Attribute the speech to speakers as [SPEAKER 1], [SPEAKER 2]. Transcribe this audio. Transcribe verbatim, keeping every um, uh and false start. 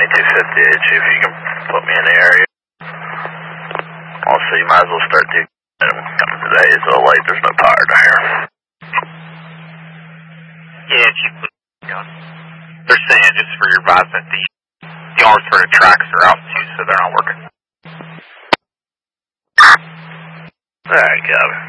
[SPEAKER 1] twenty-two fifty-eight, Chief. You can put me in the area. Also, you might as well start digging. Coming today, it's a little late. There's no power down here.
[SPEAKER 2] Yeah, Chief. They're saying, just for your advisement, the, the arms for the tracks are out too, so they're not working.
[SPEAKER 1] Alright, Gavin.